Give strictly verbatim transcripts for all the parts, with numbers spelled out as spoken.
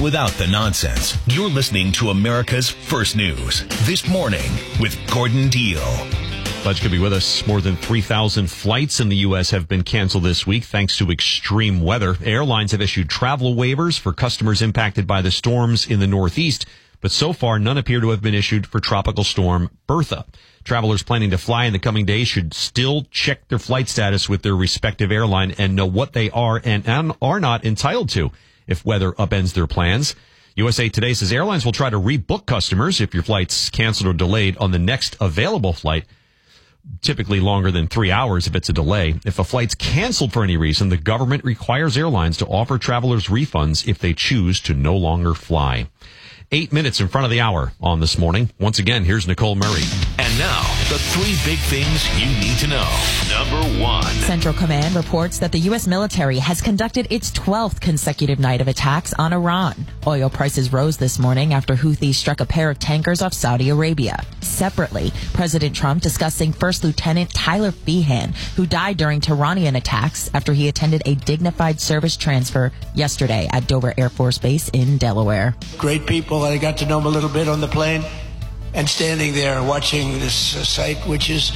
without the nonsense. You're listening to America's First News. This Morning with Gordon Deal. Glad you could be with us. More than three thousand flights in the U S have been canceled this week thanks to extreme weather. Airlines have issued travel waivers for customers impacted by the storms in the Northeast, but so far none appear to have been issued for Tropical Storm Bertha. Travelers planning to fly in the coming days should still check their flight status with their respective airline and know what they are and are not entitled to if weather upends their plans. U S A Today says airlines will try to rebook customers if your flight's canceled or delayed on the next available flight, typically longer than three hours if it's a delay. If a flight's canceled for any reason, the government requires airlines to offer travelers refunds if they choose to no longer fly. Eight minutes in front of the hour on This Morning. Once again, here's Nicole Murray. And now, the three big things you need to know. Number one. Central Command reports that the U S military has conducted its twelfth consecutive night of attacks on Iran. Oil prices rose this morning after Houthis struck a pair of tankers off Saudi Arabia. Separately, President Trump discussing First Lieutenant Tyler Feehan, who died during Tehran attacks after he attended a dignified service transfer yesterday at Dover Air Force Base in Delaware. Great people. I got to know them a little bit on the plane, and standing there watching this uh, sight, which is,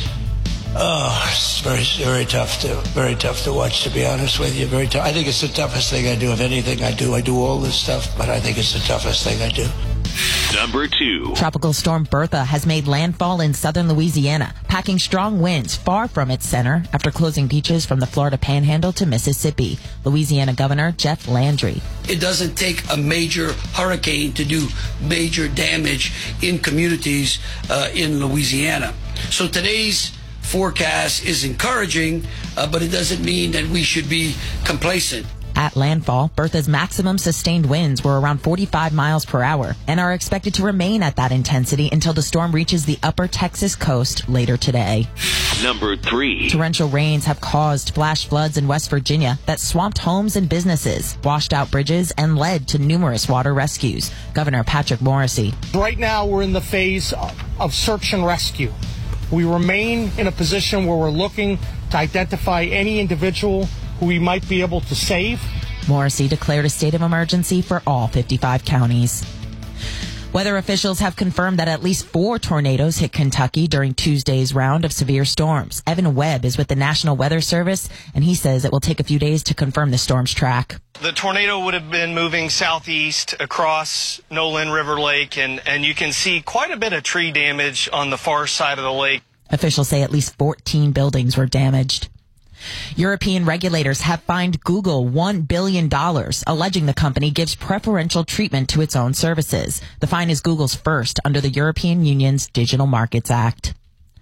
oh, it's very, very tough to, very tough to watch. To be honest with you, very tough. I think it's the toughest thing I do. Of anything I do, I do all this stuff, but I think it's the toughest thing I do. Number two. Tropical Storm Bertha has made landfall in southern Louisiana, packing strong winds far from its center after closing beaches from the Florida Panhandle to Mississippi. Louisiana Governor Jeff Landry. It doesn't take a major hurricane to do major damage in communities uh, in Louisiana. So today's forecast is encouraging, uh, but it doesn't mean that we should be complacent. At landfall, Bertha's maximum sustained winds were around forty-five miles per hour and are expected to remain at that intensity until the storm reaches the upper Texas coast later today. Number three. Torrential rains have caused flash floods in West Virginia that swamped homes and businesses, washed out bridges, and led to numerous water rescues. Governor Patrick Morrisey. Right now, we're in the phase of search and rescue. We remain in a position where we're looking to identify any individual who we might be able to save. Morrisey declared a state of emergency for all fifty-five counties. Weather officials have confirmed that at least four tornadoes hit Kentucky during Tuesday's round of severe storms. Evan Webb is with the National Weather Service, and he says it will take a few days to confirm the storm's track. The tornado would have been moving southeast across Nolan River Lake, and, and you can see quite a bit of tree damage on the far side of the lake. Officials say at least fourteen buildings were damaged. European regulators have fined Google one billion dollars, alleging the company gives preferential treatment to its own services. The fine is Google's first under the European Union's Digital Markets Act.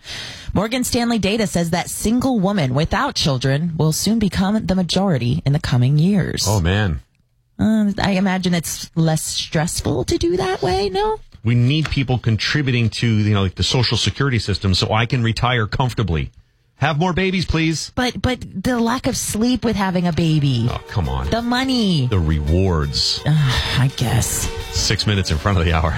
Morgan Stanley data says that single women without children will soon become the majority in the coming years. Oh, man. Uh, I imagine it's less stressful to do that way, no? We need people contributing to, you know, like the social security system so I can retire comfortably. Have more babies, please. But but the lack of sleep with having a baby. Oh, come on. The money. The rewards. Uh, I guess. Six minutes in front of the hour.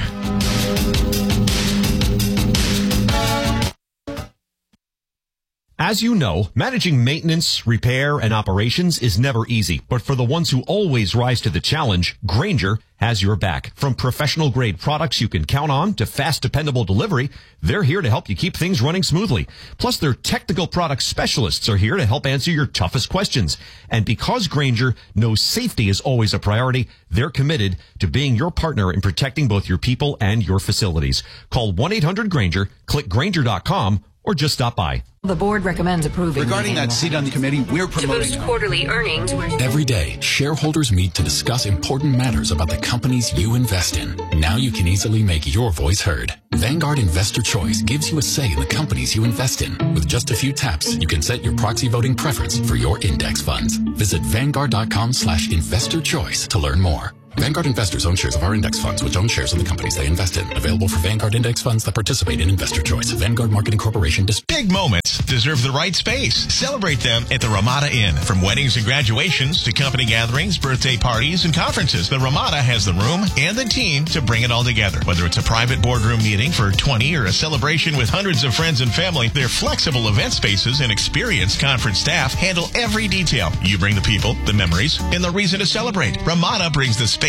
As you know, managing maintenance, repair, and operations is never easy. But for the ones who always rise to the challenge, Grainger has your back. From professional-grade products you can count on to fast, dependable delivery, they're here to help you keep things running smoothly. Plus, their technical product specialists are here to help answer your toughest questions. And because Grainger knows safety is always a priority, they're committed to being your partner in protecting both your people and your facilities. Call one eight hundred Grainger, click Grainger dot com, or just stop by. The board recommends approving. Regarding that seat on the committee, we're promoting. To boost quarterly earnings. Every day, shareholders meet to discuss important matters about the companies you invest in. Now you can easily make your voice heard. Vanguard Investor Choice gives you a say in the companies you invest in. With just a few taps, you can set your proxy voting preference for your index funds. Visit Vanguard dot com slash investor choice to learn more. Vanguard investors own shares of our index funds, which own shares of the companies they invest in. Available for Vanguard index funds that participate in Investor Choice. Vanguard Marketing Corporation. Dis- Big moments deserve the right space. Celebrate them at the Ramada Inn. From weddings and graduations to company gatherings, birthday parties, and conferences, the Ramada has the room and the team to bring it all together. Whether it's a private boardroom meeting for twenty or a celebration with hundreds of friends and family, their flexible event spaces and experienced conference staff handle every detail. You bring the people, the memories, and the reason to celebrate. Ramada brings the space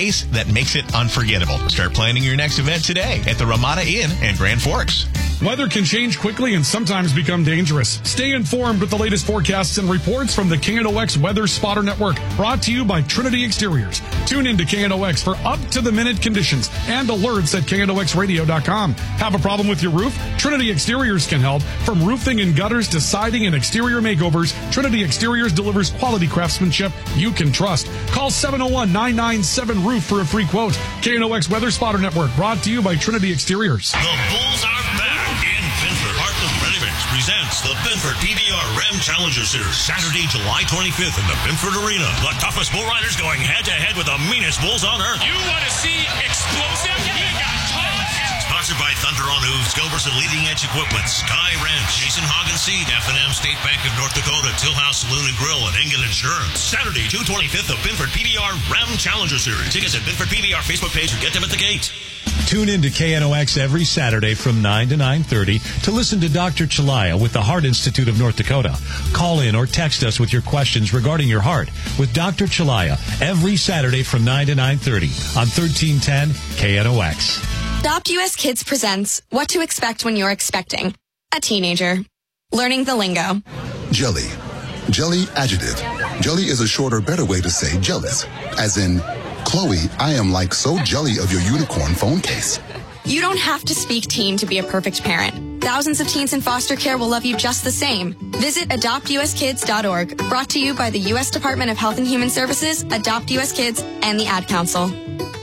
space that makes it unforgettable. Start planning your next event today at the Ramada Inn in Grand Forks. Weather can change quickly and sometimes become dangerous. Stay informed with the latest forecasts and reports from the K N O X Weather Spotter Network, brought to you by Trinity Exteriors. Tune in to K N O X for up-to-the-minute conditions and alerts at K N O X radio dot com. Have a problem with your roof? Trinity Exteriors can help. From roofing and gutters to siding and exterior makeovers, Trinity Exteriors delivers quality craftsmanship you can trust. Call seven oh one, nine nine seven, roof for a free quote. K N O X Weather Spotter Network, brought to you by Trinity Exteriors. The Bulls are back in Binford. Heartland Ready Mix presents the Binford P B R Ram Challenger Series, Saturday, July twenty-fifth in the Binford Arena. The toughest bull riders going head-to-head with the meanest bulls on earth. You want to see explosive? You got tough. Sponsored by Thunder on Hooves, Gilbertson Leading Edge Equipment, Sky Ranch, Jason Hagen Seed, F and M State Bank of North Dakota, Tillhouse Saloon and Grill, and Engen Insurance. Saturday, June twenty-fifth, the Binford P B R Ram Challenger Series. Tickets at Binford P B R Facebook page or get them at the gate. Tune in to K N O X every Saturday from nine to nine thirty to listen to Doctor Chalaya with the Heart Institute of North Dakota. Call in or text us with your questions regarding your heart with Doctor Chalaya every Saturday from nine to nine thirty on thirteen ten K N O X. Adopt U S Kids presents What to Expect When You're Expecting a Teenager. Learning the lingo. Jelly. Jelly adjective. Jelly is a shorter, better way to say jealous. As in, Chloe, I am like so jelly of your unicorn phone case. You don't have to speak teen to be a perfect parent. Thousands of teens in foster care will love you just the same. Visit adopt u s kids dot org. Brought to you by the U S Department of Health and Human Services, Adopt U S Kids, and the Ad Council.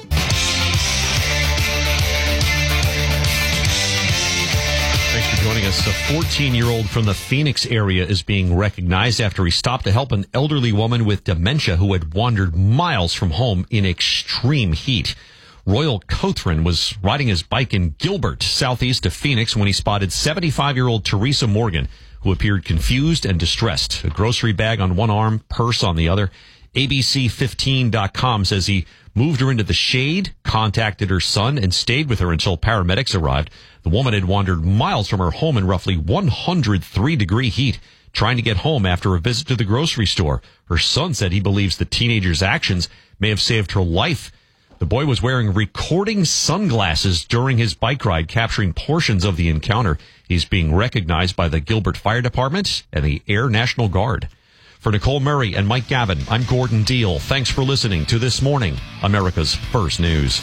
Thanks for joining us. A fourteen-year-old from the Phoenix area is being recognized after he stopped to help an elderly woman with dementia who had wandered miles from home in extreme heat. Royal Cothran was riding his bike in Gilbert, southeast of Phoenix, when he spotted seventy-five-year-old Teresa Morgan, who appeared confused and distressed. A grocery bag on one arm, purse on the other. A B C fifteen dot com says he moved her into the shade, contacted her son, and stayed with her until paramedics arrived. The woman had wandered miles from her home in roughly one hundred three degree heat, trying to get home after a visit to the grocery store. Her son said he believes the teenager's actions may have saved her life. The boy was wearing recording sunglasses during his bike ride, capturing portions of the encounter. He's being recognized by the Gilbert Fire Department and the Air National Guard. For Nicole Murray and Mike Gavin, I'm Gordon Deal. Thanks for listening to This Morning, America's First News.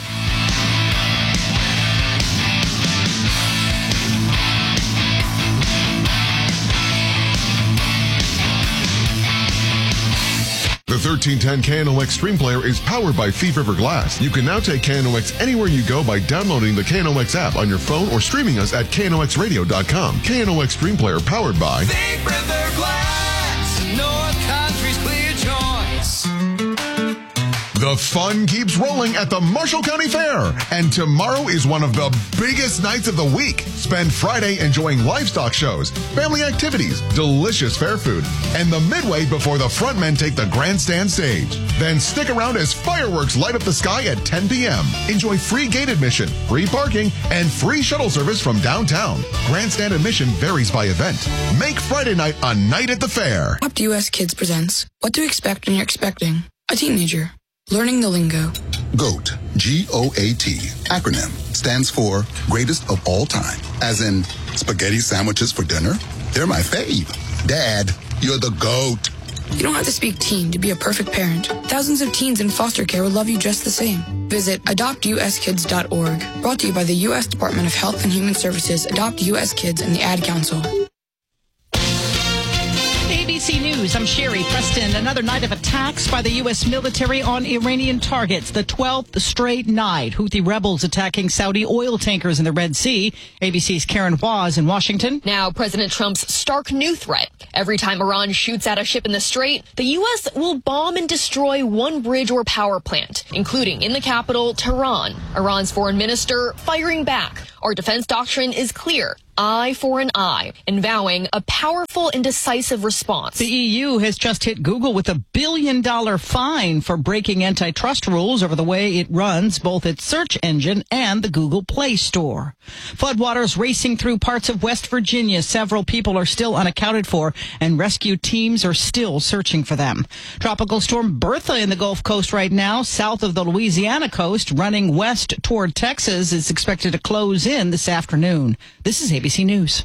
The thirteen ten K N O X Stream Player is powered by Thief River Glass. You can now take K N O X anywhere you go by downloading the K N O X app on your phone or streaming us at K N O X radio dot com. K N O X Stream Player powered by Thief River Glass, North Country's clear choice. The fun keeps rolling at the Marshall County Fair, and tomorrow is one of the biggest nights of the week. Spend Friday enjoying livestock shows, family activities, delicious fair food, and the midway before the front men take the grandstand stage. Then stick around as fireworks light up the sky at ten p.m. Enjoy free gate admission, free parking, and free shuttle service from downtown. Grandstand admission varies by event. Make Friday night a night at the fair. Adopt U S Kids presents What to Expect When You're Expecting a Teenager. Learning the lingo. GOAT, G O A T, acronym, stands for greatest of all time. As in, spaghetti sandwiches for dinner? They're my fave. Dad, you're the GOAT. You don't have to speak teen to be a perfect parent. Thousands of teens in foster care will love you just the same. Visit adopt u s kids dot org. Brought to you by the U S Department of Health and Human Services, Adopt U S Kids, and the Ad Council. A B C News, I'm Sherry Preston. Another night of attacks by the U S military on Iranian targets. The twelfth straight night. Houthi rebels attacking Saudi oil tankers in the Red Sea. A B C's Karen Waz in Washington. Now, President Trump's stark new threat. Every time Iran shoots at a ship in the Strait, the U S will bomb and destroy one bridge or power plant, including in the capital, Tehran. Iran's foreign minister firing back, Our defense doctrine is clear. Eye for an eye, and vowing a powerful and decisive response. The E U has just hit Google with a billion dollar fine for breaking antitrust rules over the way it runs both its search engine and the Google Play Store. Floodwaters racing through parts of West Virginia. Several people are still unaccounted for, and rescue teams are still searching for them. Tropical storm Bertha in the Gulf Coast right now, south of the Louisiana coast, running west toward Texas, is expected to close in this afternoon. This is A B C News.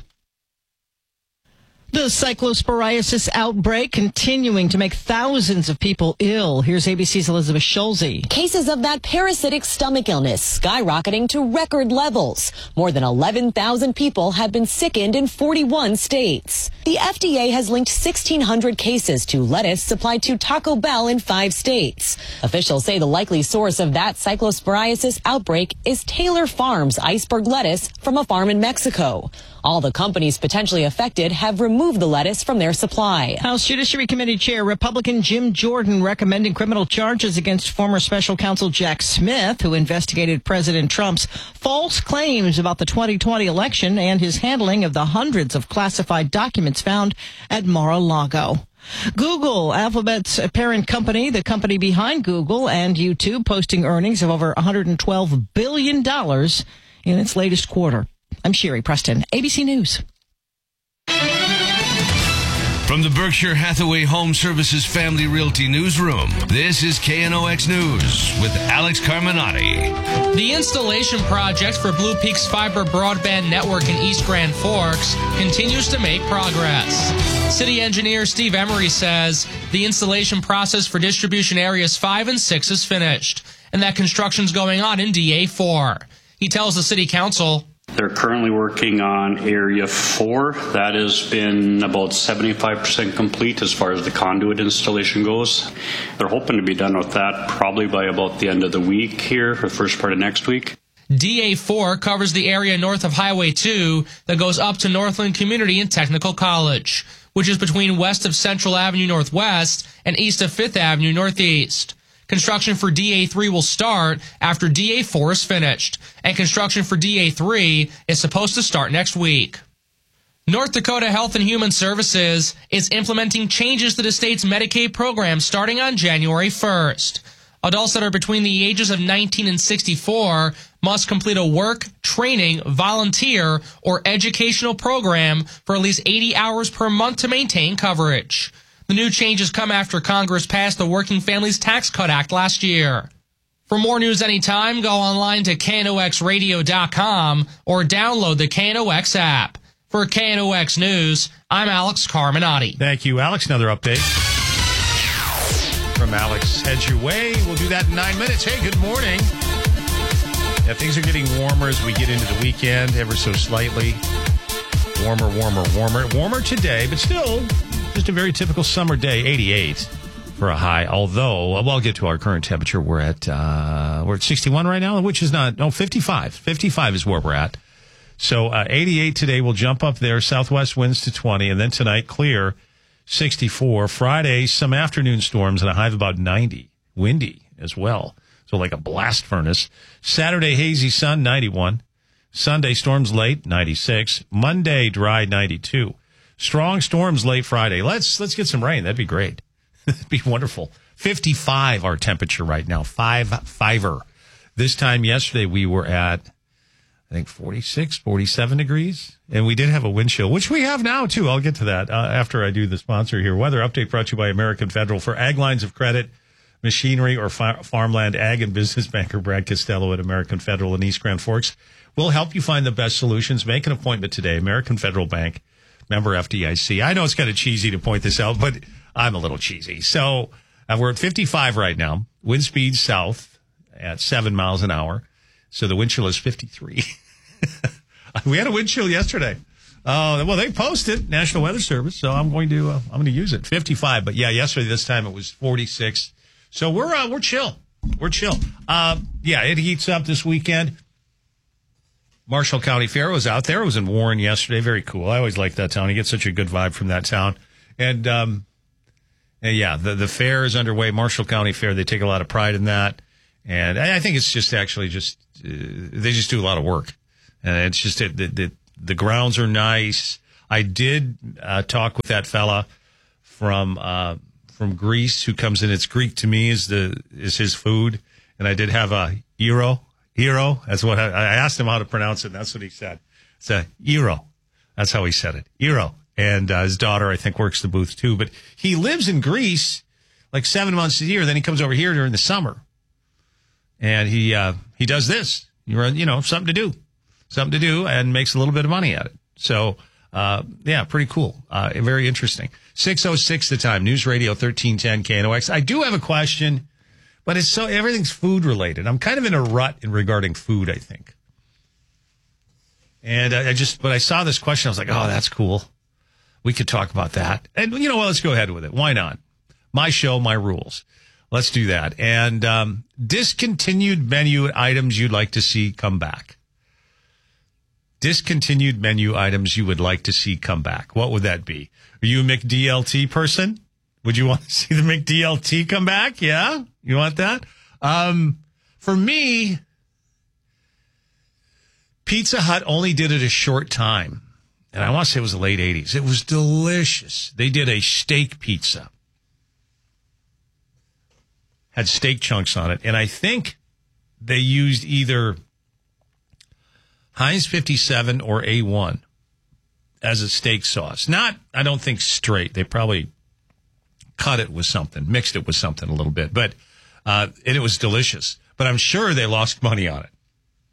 The cyclosporiasis outbreak continuing to make thousands of people ill. Here's A B C's Elizabeth Schulze. Cases of that parasitic stomach illness skyrocketing to record levels. More than eleven thousand people have been sickened in forty-one states. The F D A has linked sixteen hundred cases to lettuce supplied to Taco Bell in five states. Officials say the likely source of that cyclosporiasis outbreak is Taylor Farms iceberg lettuce from a farm in Mexico. All the companies potentially affected have removed the lettuce from their supply. House Judiciary Committee Chair Republican Jim Jordan recommending criminal charges against former special counsel Jack Smith, who investigated President Trump's false claims about the twenty twenty election and his handling of the hundreds of classified documents found at Mar-a-Lago. Google, Alphabet's parent company, the company behind Google and YouTube, posting earnings of over one hundred twelve billion dollars in its latest quarter. I'm Sherry Preston, A B C News. From the Berkshire Hathaway Home Services Family Realty Newsroom, this is K N O X News with Alex Carminati. The installation project for Blue Peaks Fiber Broadband Network in East Grand Forks continues to make progress. City engineer Steve Emery says the installation process for distribution areas five and six is finished, and that construction's going on in D A four. He tells the city council, they're currently working on Area four. That has been about seventy-five percent complete as far as the conduit installation goes. They're hoping to be done with that probably by about the end of the week here, or the first part of next week. D A four covers the area north of Highway two that goes up to Northland Community and Technical College, which is between west of Central Avenue Northwest and east of Fifth Avenue Northeast. Construction for D A three will start after D A four is finished, and construction for D A three is supposed to start next week. North Dakota Health and Human Services is implementing changes to the state's Medicaid program starting on January first. Adults that are between the ages of nineteen and sixty-four must complete a work, training, volunteer, or educational program for at least eighty hours per month to maintain coverage. The new changes come after Congress passed the Working Families Tax Cut Act last year. For more news anytime, go online to K N O X radio dot com or download the K N O X app. For K N O X News, I'm Alex Carminati. Thank you, Alex. Another update from Alex. Head your way. We'll do that in nine minutes. Hey, good morning. Yeah, things are getting warmer as we get into the weekend, ever so slightly. Warmer, warmer, warmer. Warmer today, but still just a very typical summer day, eighty-eight for a high. Although, well, I'll get to our current temperature. We're at uh, we're at sixty-one right now, which is not, no, fifty-five. fifty-five is where we're at. So uh, eighty-eight today will jump up there. Southwest winds to twenty, and then tonight clear, sixty-four. Friday, some afternoon storms and a high of about ninety. Windy as well. So like a blast furnace. Saturday, hazy sun, ninety-one. Sunday, storms late, ninety-six. Monday, dry, ninety-two. Strong storms late Friday. Let's let's get some rain. That'd be great. That'd be wonderful. fifty-five our temperature right now. Five fiver. This time yesterday we were at, I think, forty-six, forty-seven degrees. And we did have a wind chill, which we have now, too. I'll get to that uh, after I do the sponsor here. Weather update brought to you by American Federal. For ag lines of credit, machinery, or fa- farmland, ag and business banker Brad Costello at American Federal in East Grand Forks will help you find the best solutions. Make an appointment today. American Federal Bank, member F D I C. I know it's kind of cheesy to point this out, but I'm a little cheesy. So uh, we're at fifty-five right now. Wind speed south at seven miles an hour. So the wind chill is fifty-three. We had a wind chill yesterday. Oh, well, they posted National Weather Service, so I'm going to uh, I'm going to use it. fifty-five, but yeah, yesterday this time it was forty-six. So we're uh, we're chill. We're chill. Uh, yeah, it heats up this weekend. Marshall County Fair was out there. It was in Warren yesterday. Very cool. I always like that town. You get such a good vibe from that town. And, um, and yeah, the, the fair is underway. Marshall County Fair. They take a lot of pride in that. And I think it's just actually just, uh, they just do a lot of work. And it's just, it, the, the, the grounds are nice. I did uh, talk with that fella from uh, from Greece who comes in. It's Greek to me is the is his food. And I did have a gyro. Gyro. That's what I, I asked him how to pronounce it. And that's what he said. It's a gyro. That's how he said it. Gyro. And uh, his daughter, I think, works the booth too. But he lives in Greece like seven months a year. Then he comes over here during the summer. And he uh, he does this. You know, something to do. Something to do and makes a little bit of money at it. So, uh, yeah, pretty cool. Uh, very interesting. six oh six the time. News Radio thirteen ten K N O X. I do have a question, but it's so, everything's food related. I'm kind of in a rut in regarding food, I think. And I just, but I saw this question. I was like, oh, that's cool. We could talk about that. And, you know what? Let's go ahead with it. Why not? My show, my rules. Let's do that. And um, discontinued menu items you'd like to see come back. Discontinued menu items you would like to see come back. What would that be? Are you a McDLT person? Would you want to see the McDLT come back? Yeah? You want that? Um, for me, Pizza Hut only did it a short time. And I want to say it was the late eighties. It was delicious. They did a steak pizza. Had steak chunks on it. And I think they used either Heinz fifty-seven or A one as a steak sauce. Not, I don't think straight. They probably cut it with something, mixed it with something a little bit. But uh, and it was delicious. But I'm sure they lost money on it.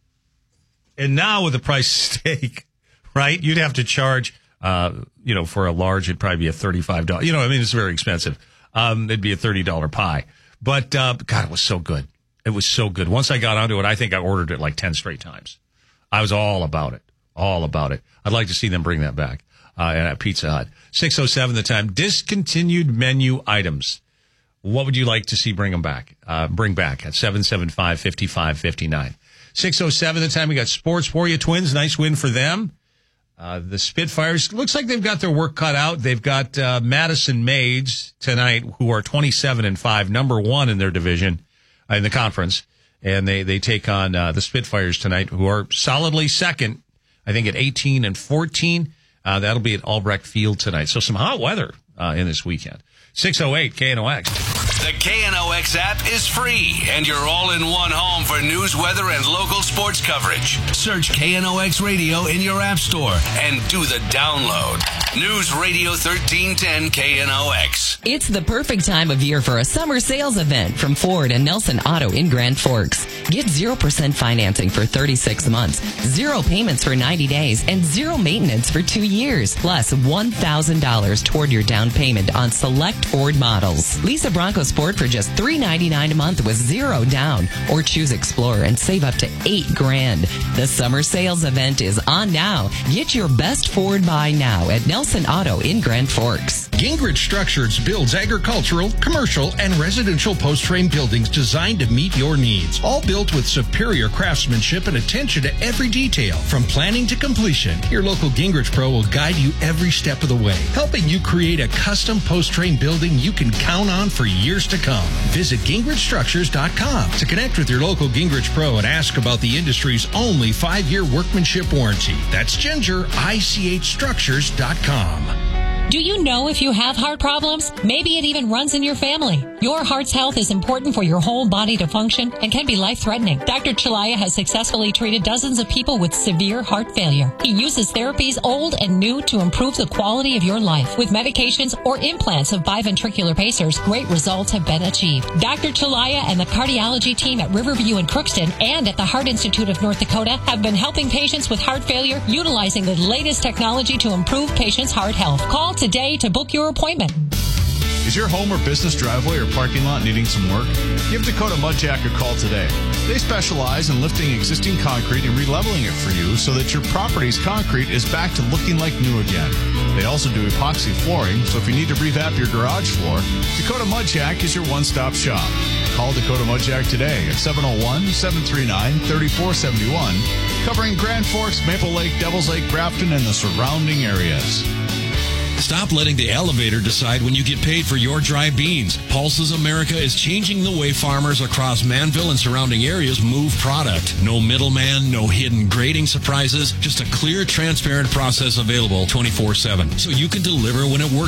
And now with the price of steak, right, you'd have to charge, uh, you know, for a large, it'd probably be a thirty-five dollars. You know, I mean, it's very expensive. Um, it'd be a thirty dollars pie. But, uh, God, it was so good. It was so good. Once I got onto it, I think I ordered it like ten straight times. I was all about it. All about it. I'd like to see them bring that back uh, at Pizza Hut. six oh seven the time. Discontinued menu items. What would you like to see bring them back? Uh, bring back at seven seven five, five five five nine. six oh seven the time. We got Sports Warrior Twins. Nice win for them. Uh, the Spitfires, looks like they've got their work cut out. They've got uh, Madison Maids tonight, who are twenty-seven and five, number one in their division, uh, in the conference. And they, they take on uh, the Spitfires tonight, who are solidly second, I think, at eighteen and fourteen. Uh, that'll be at Albrecht Field tonight. So some hot weather uh, in this weekend. six oh eight K N O X. The K N O X app is free, and you're all in one home for news, weather, and local sports coverage. Search K N O X Radio in your app store and do the download. News Radio thirteen ten K N O X. It's the perfect time of year for a summer sales event from Ford and Nelson Auto in Grand Forks. Get zero percent financing for thirty-six months, zero payments for ninety days, and zero maintenance for two years. Plus one thousand dollars toward your down payment on select Ford models. Lease a Bronco Sport for just three ninety-nine a month with zero down, or choose Explorer and save up to eight grand. The summer sales event is on now. Get your best Ford buy now at Nelson Auto in Grand Forks. Gingrich Structures builds agricultural, commercial, and residential post-frame buildings designed to meet your needs. All built with superior craftsmanship and attention to every detail. From planning to completion, your local Gingrich Pro will guide you every step of the way, helping you create a custom post-frame building you can count on for years to come. Visit Gingrich Structures dot com to connect with your local Gingrich Pro and ask about the industry's only five-year workmanship warranty. That's Ginger I C H Structures dot com. Do you know if you have heart problems? Maybe it even runs in your family. Your heart's health is important for your whole body to function and can be life-threatening. Doctor Chalaya has successfully treated dozens of people with severe heart failure. He uses therapies old and new to improve the quality of your life. With medications or implants of biventricular pacers, great results have been achieved. Doctor Chalaya and the cardiology team at Riverview and Crookston and at the Heart Institute of North Dakota have been helping patients with heart failure utilizing the latest technology to improve patients' heart health. Call today to book your appointment. Is your home or business driveway or parking lot needing some work? Give Dakota Mudjack a call today. They specialize in lifting existing concrete and releveling it for you so that your property's concrete is back to looking like new again. They also do epoxy flooring, so if you need to revamp your garage floor, Dakota Mudjack is your one-stop shop. Call Dakota Mudjack today at seven oh one, seven three nine, three four seven one, covering Grand Forks, Maple Lake, Devils Lake, Grafton, and the surrounding areas. Stop letting the elevator decide when you get paid for your dry beans. Pulses America is changing the way farmers across Manville and surrounding areas move product. No middleman, no hidden grading surprises, just a clear, transparent process available twenty-four seven. So you can deliver when it works